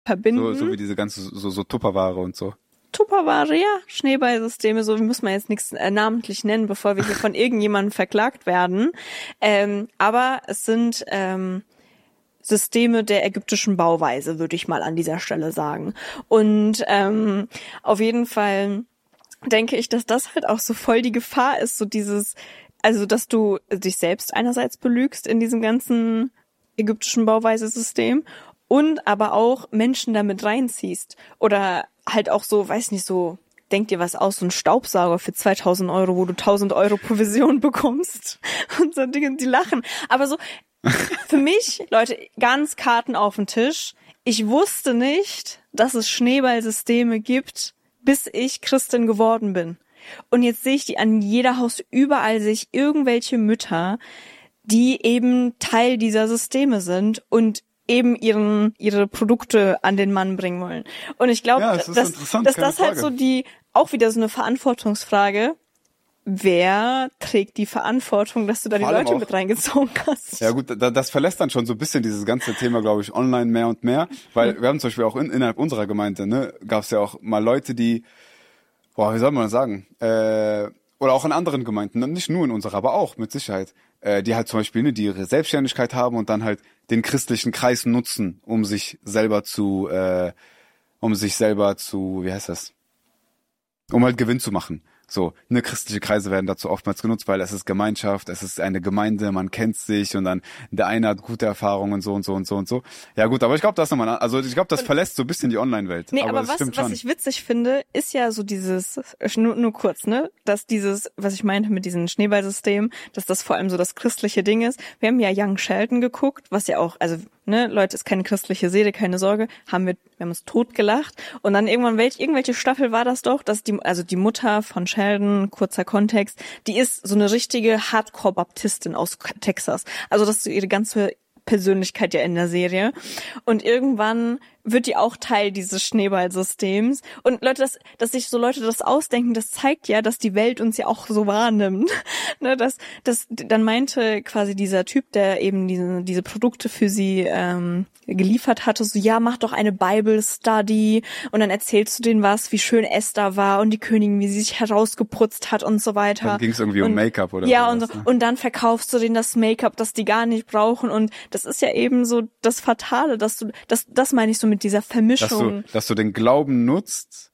verbinden. So wie diese ganze so Tupperware und so. Tupperware, ja, Schneeballsysteme, so muss man jetzt nichts namentlich nennen, bevor wir hier von irgendjemandem verklagt werden. Aber es sind Systeme der ägyptischen Bauweise, würde ich mal an dieser Stelle sagen. Und auf jeden Fall denke ich, dass das halt auch so voll die Gefahr ist, so dieses, also dass du dich selbst einerseits belügst in diesem ganzen ägyptischen Bauweise-System und aber auch Menschen damit reinziehst. Oder halt auch so, weiß nicht, so, denk dir was aus, so ein Staubsauger für 2.000 Euro, wo du 1.000 Euro Provision bekommst. Und so Dinge, die lachen. Aber so, für mich, Leute, ganz Karten auf den Tisch. Ich wusste nicht, dass es Schneeballsysteme gibt, bis ich Christin geworden bin. Und jetzt sehe ich die an jeder Haus, überall sehe ich irgendwelche Mütter, die eben Teil dieser Systeme sind und eben ihre Produkte an den Mann bringen wollen. Und ich glaube, ja, dass das halt so auch wieder so eine Verantwortungsfrage. Wer trägt die Verantwortung, dass du da die Leute mit reingezogen hast? Ja gut, das verlässt dann schon so ein bisschen dieses ganze Thema, glaube ich, online mehr und mehr. Weil wir haben zum Beispiel auch innerhalb unserer Gemeinde, ne, gab es ja auch mal Leute, die, wie soll man das sagen, oder auch in anderen Gemeinden, nicht nur in unserer, aber auch mit Sicherheit, die halt zum Beispiel, ne, die ihre Selbstständigkeit haben und dann halt den christlichen Kreis nutzen, um sich selber zu, wie heißt das? Um halt Gewinn zu machen. So, ne, christliche Kreise werden dazu oftmals genutzt, weil es ist Gemeinschaft, es ist eine Gemeinde, man kennt sich und dann der eine hat gute Erfahrungen und so und so und so und so. Ja gut, aber ich glaube, das verlässt so ein bisschen die Online-Welt. Nee, aber was ich witzig finde, ist ja so dieses, nur kurz, ne, dass dieses, was ich meinte mit diesem Schneeballsystem, dass das vor allem so das christliche Ding ist. Wir haben ja Young Sheldon geguckt, was ja auch, also, ne, Leute, ist keine christliche Serie, keine Sorge, wir haben uns totgelacht und dann irgendwann, irgendwelche Staffel war das doch, dass die Mutter von Sheldon, kurzer Kontext, die ist so eine richtige Hardcore-Baptistin aus Texas. Also das ist so ihre ganze Persönlichkeit ja in der Serie. Und irgendwann wird die auch Teil dieses Schneeballsystems. Und Leute, dass sich so Leute das ausdenken, das zeigt ja, dass die Welt uns ja auch so wahrnimmt. Ne, dann meinte quasi dieser Typ, der eben diese Produkte für sie geliefert hatte, so, ja, mach doch eine Bible Study und dann erzählst du denen was, wie schön Esther war und die Königin, wie sie sich herausgeputzt hat und so weiter. Dann ging es irgendwie um Make-up oder ja, sowas, und dann verkaufst du denen das Make-up, das die gar nicht brauchen. Und das ist ja eben so das Fatale, das meine ich so mit dieser Vermischung. Dass du den Glauben nutzt,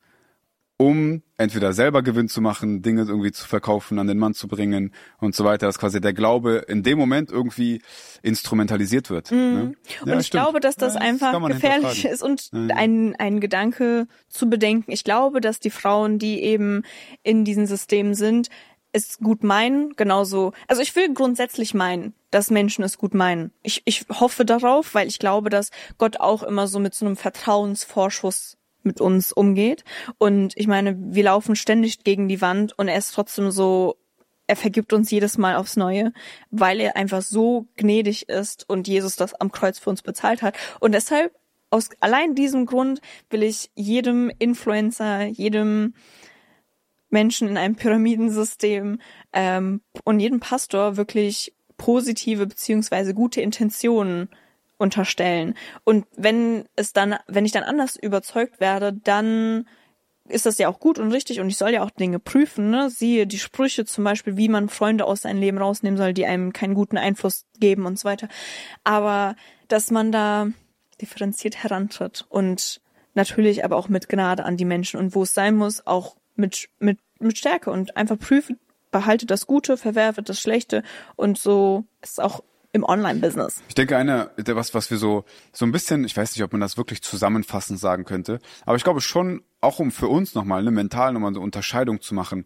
um entweder selber Gewinn zu machen, Dinge irgendwie zu verkaufen, an den Mann zu bringen und so weiter, dass quasi der Glaube in dem Moment irgendwie instrumentalisiert wird. Ne? Ja, und ich glaube, dass das einfach gefährlich ist und ein Gedanke zu bedenken. Ich glaube, dass die Frauen, die eben in diesen Systemen sind, es gut meinen, genauso, also ich will grundsätzlich meinen, dass Menschen es gut meinen. Ich hoffe darauf, weil ich glaube, dass Gott auch immer so mit so einem Vertrauensvorschuss mit uns umgeht. Und ich meine, wir laufen ständig gegen die Wand und er ist trotzdem so, er vergibt uns jedes Mal aufs Neue, weil er einfach so gnädig ist und Jesus das am Kreuz für uns bezahlt hat. Und deshalb, aus allein diesem Grund will ich jedem Influencer, jedem Menschen in einem Pyramidensystem und jedem Pastor wirklich positive beziehungsweise gute Intentionen unterstellen. Und wenn ich dann anders überzeugt werde, dann ist das ja auch gut und richtig und ich soll ja auch Dinge prüfen, ne? Siehe die Sprüche zum Beispiel, wie man Freunde aus seinem Leben rausnehmen soll, die einem keinen guten Einfluss geben und so weiter. Aber dass man da differenziert herantritt und natürlich aber auch mit Gnade an die Menschen und wo es sein muss, auch mit Stärke und einfach prüfen, behalte das Gute, verwerfe das Schlechte und so ist es auch im Online-Business. Ich denke, was wir so ein bisschen, ich weiß nicht, ob man das wirklich zusammenfassend sagen könnte, aber ich glaube schon, auch um für uns nochmal, mental nochmal eine Unterscheidung zu machen,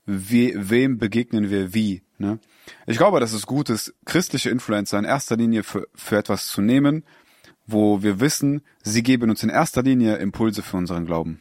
wem begegnen wir wie, ne? Ich glaube, dass es gut ist, christliche Influencer in erster Linie für etwas zu nehmen, wo wir wissen, sie geben uns in erster Linie Impulse für unseren Glauben.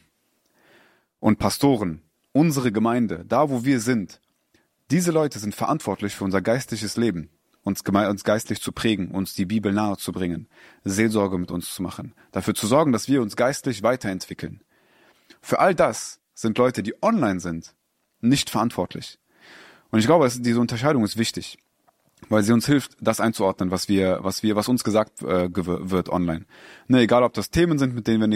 Und Pastoren, unsere Gemeinde, da wo wir sind, diese Leute sind verantwortlich für unser geistliches Leben, uns geistlich zu prägen, uns die Bibel nahe zu bringen, Seelsorge mit uns zu machen, dafür zu sorgen, dass wir uns geistlich weiterentwickeln. Für all das sind Leute, die online sind, nicht verantwortlich. Und ich glaube, diese Unterscheidung ist wichtig. weil sie uns hilft, das einzuordnen, was uns gesagt wird online. Ne, egal ob das Themen sind, mit denen wir